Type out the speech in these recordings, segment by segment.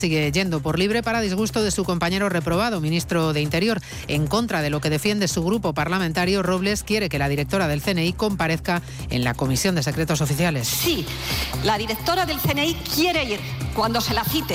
Sigue yendo por libre para disgusto de su compañero reprobado, ministro de Interior. En contra de lo que defiende su grupo parlamentario, Robles quiere que la directora del CNI comparezca en la Comisión de Secretos Oficiales. Sí, la directora del CNI quiere ir cuando se la cite,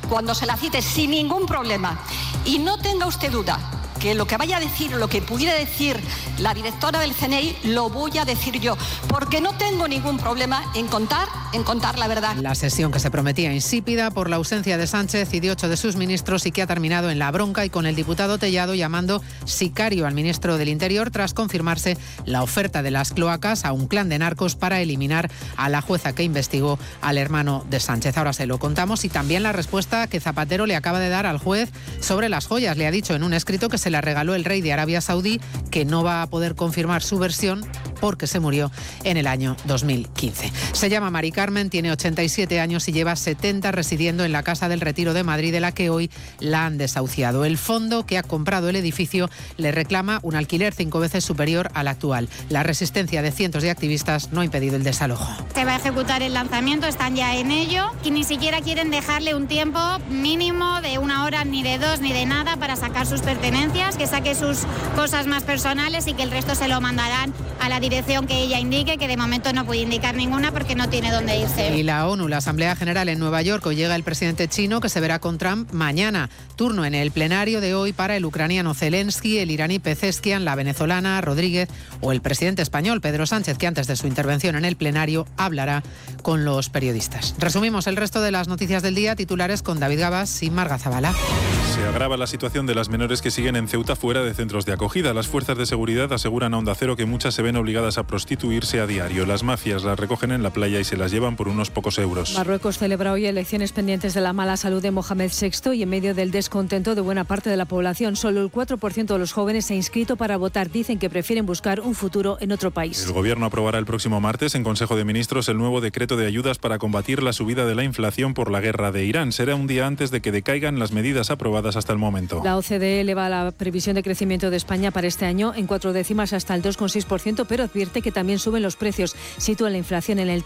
sin ningún problema. Y no tenga usted duda que lo que vaya a decir, lo que pudiera decir la directora del CNI, lo voy a decir yo, porque no tengo ningún problema en contar la verdad. La sesión que se prometía insípida por la ausencia de Sánchez y de 8 de sus ministros y que ha terminado en la bronca y con el diputado Tellado llamando sicario al ministro del Interior tras confirmarse la oferta de las cloacas a un clan de narcos para eliminar a la jueza que investigó al hermano de Sánchez. Ahora se lo contamos y también la respuesta que Zapatero le acaba de dar al juez sobre las joyas. Le ha dicho en un escrito que se la regaló el rey de Arabia Saudí, que no va a poder confirmar su versión porque se murió en el año 2015. Se llama Mari Carmen, tiene 87 años y lleva 70 residiendo en la Casa del Retiro de Madrid, de la que hoy la han desahuciado. El fondo que ha comprado el edificio le reclama un alquiler 5 veces superior al actual. La resistencia de cientos de activistas no ha impedido el desalojo. Se va a ejecutar el lanzamiento, están ya en ello y ni siquiera quieren dejarle un tiempo mínimo de 1 hora, ni de 2, ni de nada para sacar sus pertenencias, que saque sus cosas más personales y que el resto se lo mandarán a la dirección que ella indique, que de momento no puede indicar ninguna porque no tiene dónde irse. Y la ONU, la Asamblea General en Nueva York, hoy llega el presidente chino que se verá con Trump mañana. Turno en el plenario de hoy para el ucraniano Zelensky, el iraní Pezeshkian, la venezolana Rodríguez o el presidente español Pedro Sánchez, que antes de su intervención en el plenario hablará con los periodistas. Resumimos el resto de las noticias del día, titulares con David Gabas y Marga Zabala. Se agrava la situación de las menores que siguen en Ceuta fuera de centros de acogida. Las fuerzas de seguridad aseguran a Onda Cero que muchas se ven obligadas a prostituirse a diario. Las mafias las recogen en la playa y se las llevan por unos pocos euros. Marruecos celebra hoy elecciones pendientes de la mala salud de Mohamed VI y en medio del descontento de buena parte de la población. Solo el 4% de los jóvenes se ha inscrito para votar. Dicen que prefieren buscar un futuro en otro país. El Gobierno aprobará el próximo martes en Consejo de Ministros el nuevo decreto de ayudas para combatir la subida de la inflación por la guerra de Irán. Será un día antes de que decaigan las medidas aprobadas hasta el momento. La OCDE eleva la previsión de crecimiento de España para este año en 4 décimas hasta el 2,6%, pero advierte que también suben los precios. Sitúa la inflación en el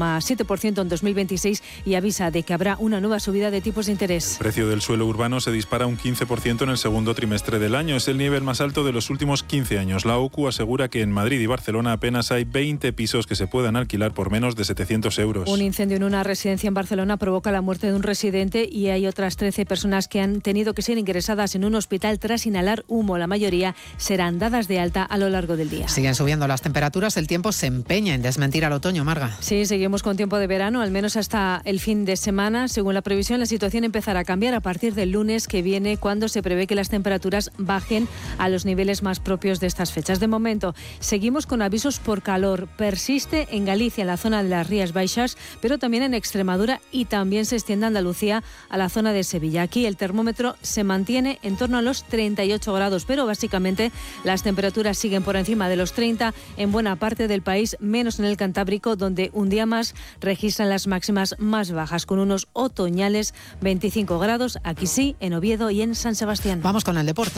3,7% en 2026 y avisa de que habrá una nueva subida de tipos de interés. El precio del suelo urbano se dispara un 15% en el segundo trimestre del año. Es el nivel más alto de los últimos 15 años. La OCU asegura que en Madrid y Barcelona apenas hay 20 pisos que se puedan alquilar por menos de 700 euros. Un incendio en una residencia en Barcelona provoca la muerte de un residente y hay otras 13 personas que han tenido que ser ingresadas en un hospital tras inhalar humo. La mayoría serán dadas de alta a lo largo del día. Siguen subiendo las temperaturas, el tiempo se empeña en desmentir al otoño, Marga. Sí, seguimos con tiempo de verano, al menos hasta el fin de semana. Según la previsión, la situación empezará a cambiar a partir del lunes que viene, cuando se prevé que las temperaturas bajen a los niveles más propios de estas fechas. De momento, seguimos con avisos por calor. Persiste en Galicia, en la zona de las Rías Baixas, pero también en Extremadura y también se extiende a Andalucía, a la zona de Sevilla. Aquí el termómetro se mantiene en torno a los 38 grados, pero básicamente las temperaturas siguen por encima de los 30 en buena parte del país, menos en el Cantábrico, donde un día más registran las máximas más bajas, con unos otoñales 25 grados, aquí sí, en Oviedo y en San Sebastián. Vamos con el deporte.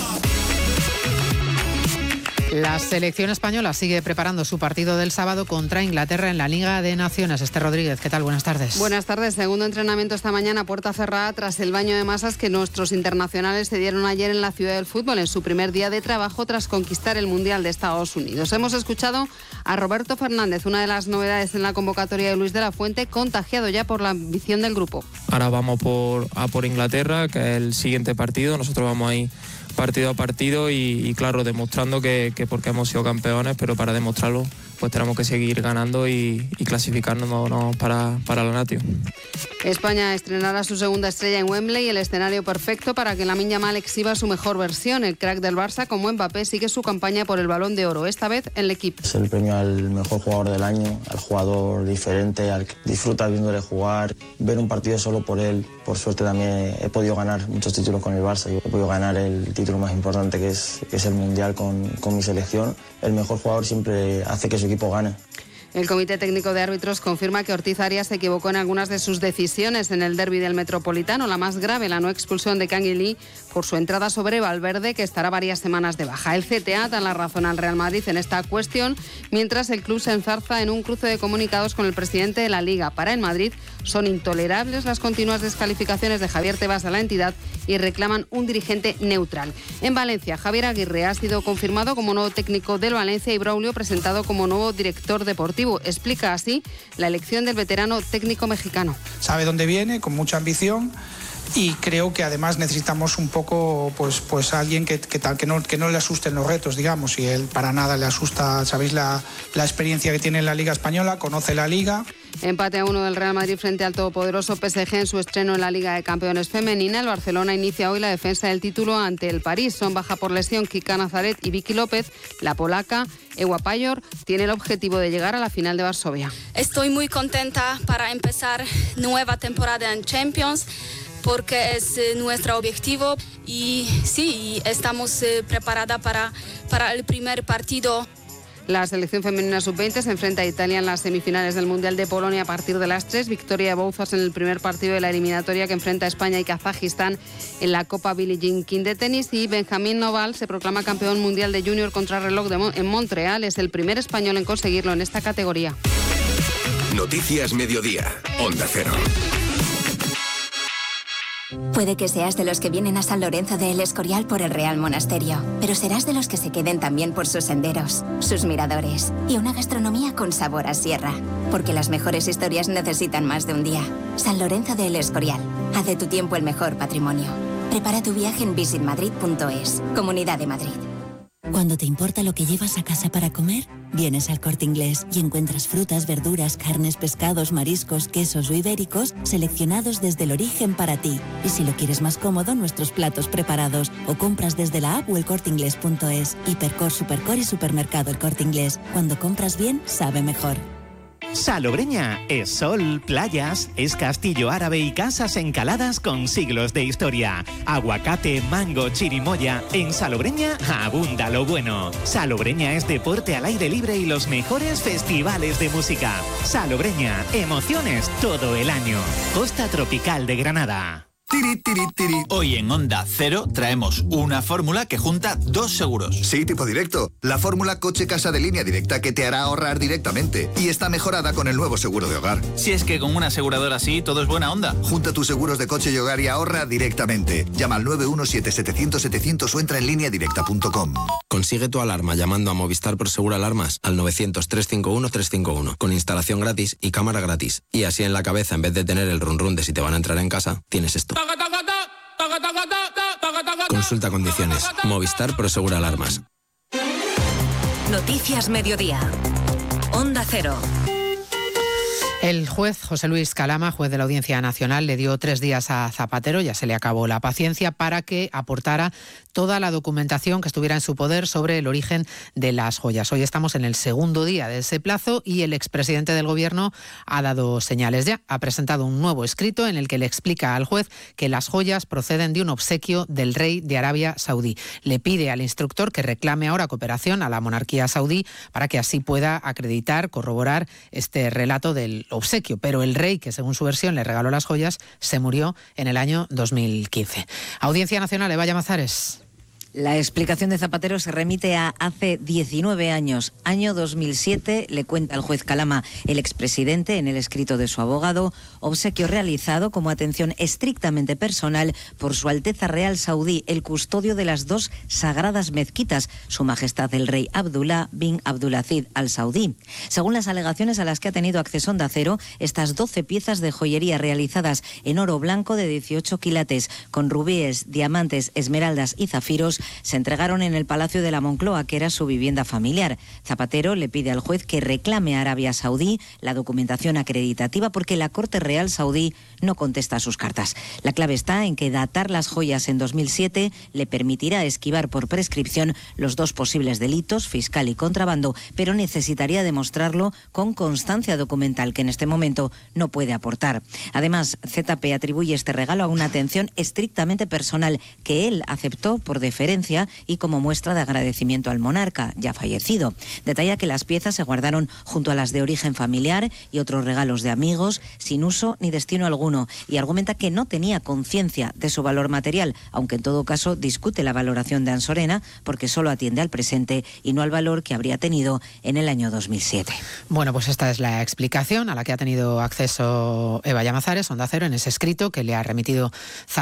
La selección española sigue preparando su partido del sábado contra Inglaterra en la Liga de Naciones. Esther Rodríguez, ¿qué tal? Buenas tardes. Buenas tardes. Segundo entrenamiento esta mañana a puerta cerrada tras el baño de masas que nuestros internacionales se dieron ayer en la Ciudad del Fútbol, en su primer día de trabajo tras conquistar el Mundial de Estados Unidos. Hemos escuchado a Roberto Fernández, una de las novedades en la convocatoria de Luis de la Fuente, contagiado ya por la ambición del grupo. Ahora vamos por Inglaterra, que es el siguiente partido. Nosotros vamos ahí partido a partido y claro, demostrando que porque hemos sido campeones, pero para demostrarlo pues tenemos que seguir ganando y clasificarnos para la Nation. España estrenará su segunda estrella en Wembley, el escenario perfecto para que Lamine Yamal exhiba su mejor versión. El crack del Barça, como Mbappé, sigue su campaña por el Balón de Oro, esta vez en el equipo. Es el premio al mejor jugador del año, al jugador diferente, al que disfruta viéndole jugar, ver un partido solo por él. Por suerte también he podido ganar muchos títulos con el Barça. Yo he podido ganar el título más importante que es el Mundial con mi selección. El mejor jugador siempre hace que su equipo gane. El Comité Técnico de Árbitros confirma que Ortiz Arias se equivocó en algunas de sus decisiones en el derbi del Metropolitano. La más grave, la no expulsión de Canguilí por su entrada sobre Valverde, que estará varias semanas de baja. El CTA da la razón al Real Madrid en esta cuestión, mientras el club se enzarza en un cruce de comunicados con el presidente de la Liga. Para el Madrid, Son intolerables las continuas descalificaciones de Javier Tebas a la entidad y reclaman un dirigente neutral. En Valencia, Javier Aguirre ha sido confirmado como nuevo técnico del Valencia y Braulio presentado como nuevo director deportivo. Explica así la elección del veterano técnico mexicano. Sabe dónde viene, con mucha ambición. Y creo que además necesitamos un poco pues alguien que no le asusten los retos, digamos, y él para nada le asusta. Sabéis la experiencia que tiene en la Liga Española, conoce la Liga. Empate a 1 del Real Madrid frente al todopoderoso PSG en su estreno en la Liga de Campeones femenina. El Barcelona inicia hoy la defensa del título ante el París. Son baja por lesión Kika Nazaret y Vicky López. La polaca Ewa Payor tiene el objetivo de llegar a la final de Varsovia. Estoy muy contenta para empezar nueva temporada en Champions, porque es nuestro objetivo y sí, estamos preparadas para el primer partido. La selección femenina sub-20 se enfrenta a Italia en las semifinales del Mundial de Polonia a partir de las 3. Victoria de Bouzas en el primer partido de la eliminatoria que enfrenta a España y Kazajistán en la Copa Billie Jean King de tenis. Y Benjamín Noval se proclama campeón mundial de junior contrarreloj en Montreal. Es el primer español en conseguirlo en esta categoría. Noticias Mediodía, Onda Cero. Puede que seas de los que vienen a San Lorenzo de El Escorial por el Real Monasterio, pero serás de los que se queden también por sus senderos, sus miradores y una gastronomía con sabor a sierra. Porque las mejores historias necesitan más de un día. San Lorenzo de El Escorial. Haz de tu tiempo el mejor patrimonio. Prepara tu viaje en visitmadrid.es. Comunidad de Madrid. Cuando te importa lo que llevas a casa para comer, vienes al Corte Inglés y encuentras frutas, verduras, carnes, pescados, mariscos, quesos o ibéricos seleccionados desde el origen para ti. Y si lo quieres más cómodo, nuestros platos preparados o compras desde la app o elcorteinglés.es. Hipercor, Supercor y Supermercado El Corte Inglés. Cuando compras bien, sabe mejor. Salobreña es sol, playas, es castillo árabe y casas encaladas con siglos de historia. Aguacate, mango, chirimoya. En Salobreña abunda lo bueno. Salobreña es deporte al aire libre y los mejores festivales de música. Salobreña, emociones todo el año. Costa Tropical de Granada. Hoy en Onda Cero traemos una fórmula que junta dos seguros. Sí, tipo directo. La fórmula coche-casa de Línea Directa que te hará ahorrar directamente. Y está mejorada con el nuevo seguro de hogar. Si es que con una aseguradora así todo es buena onda. Junta tus seguros de coche y hogar y ahorra directamente. Llama al 917-700-700 o entra en lineadirecta.com. Consigue tu alarma llamando a Movistar Prosegur Alarmas al 900-351-351 con instalación gratis y cámara gratis. Y así en la cabeza, en vez de tener el run de si te van a entrar en casa, tienes esto. Consulta condiciones. Movistar Prosegur Alarmas. Noticias Mediodía. Onda Cero. El juez José Luis Calama, juez de la Audiencia Nacional, le dio 3 días a Zapatero, ya se le acabó la paciencia, para que aportara toda la documentación que estuviera en su poder sobre el origen de las joyas. Hoy estamos en el segundo día de ese plazo y el expresidente del Gobierno ha dado señales ya. Ha presentado un nuevo escrito en el que le explica al juez que las joyas proceden de un obsequio del rey de Arabia Saudí. Le pide al instructor que reclame ahora cooperación a la monarquía saudí para que así pueda acreditar, corroborar este relato del obsequio, pero el rey, que según su versión le regaló las joyas, se murió en el año 2015. Audiencia Nacional, Eva Llamazares. La explicación de Zapatero se remite a hace 19 años, año 2007, le cuenta el juez Calama, el expresidente, en el escrito de su abogado, obsequio realizado como atención estrictamente personal por Su Alteza Real Saudí, el custodio de las 2 sagradas mezquitas, Su Majestad el Rey Abdullah bin Abdulaziz Al Saudí. Según las alegaciones a las que ha tenido acceso Onda Cero, estas 12 piezas de joyería realizadas en oro blanco de 18 quilates, con rubíes, diamantes, esmeraldas y zafiros, se entregaron en el Palacio de la Moncloa, que era su vivienda familiar. Zapatero le pide al juez que reclame a Arabia Saudí la documentación acreditativa porque la Corte Real Saudí no contesta sus cartas. La clave está en que datar las joyas en 2007 le permitirá esquivar por prescripción los 2 posibles delitos, fiscal y contrabando, pero necesitaría demostrarlo con constancia documental que en este momento no puede aportar. Además, ZP atribuye este regalo a una atención estrictamente personal que él aceptó por deferencia herencia y como muestra de agradecimiento al monarca, ya fallecido. Detalla que las piezas se guardaron junto a las de origen familiar y otros regalos de amigos, sin uso ni destino alguno, y argumenta que no tenía conciencia de su valor material, aunque en todo caso discute la valoración de Ansorena porque solo atiende al presente y no al valor que habría tenido en el año 2007. Bueno, pues esta es la explicación a la que ha tenido acceso Eva Llamazares, Onda Cero, en ese escrito que le ha remitido